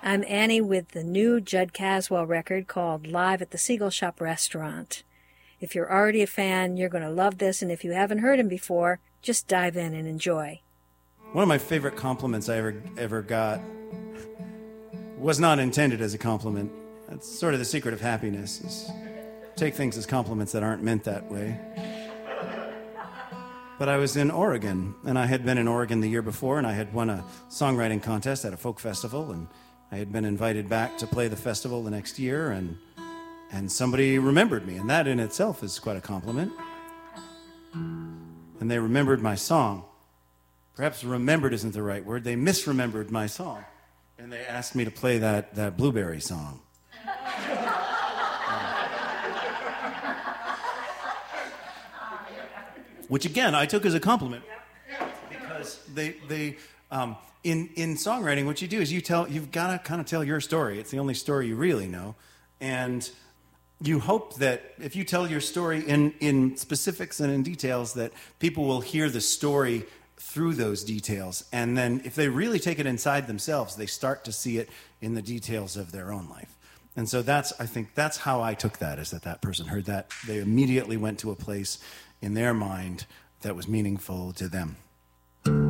I'm Annie with the new Judd Caswell record called Live at the Seagull Shop Restaurant. If you're already a fan, you're going to love this, and if you haven't heard him before, just dive in and enjoy. One of my favorite compliments I ever got was not intended as a compliment. That's sort of the secret of happiness, is take things as compliments that aren't meant that way. But I was in Oregon, and I had been in Oregon the year before, and I had won a songwriting contest at a folk festival, and I had been invited back to play the festival the next year, and somebody remembered me, and that in itself is quite a compliment. And they remembered my song. Perhaps remembered isn't the right word. They misremembered my song, and they asked me to play that Blueberry song. Which again, I took as a compliment, because they in songwriting, what you do is you've got to kind of tell your story. It's the only story you really know, and you hope that if you tell your story in specifics and in details, that people will hear the story through those details, and then if they really take it inside themselves, they start to see it in the details of their own life. And so I think that's how I took that, is that person heard that. They immediately went to a place in their mind that was meaningful to them.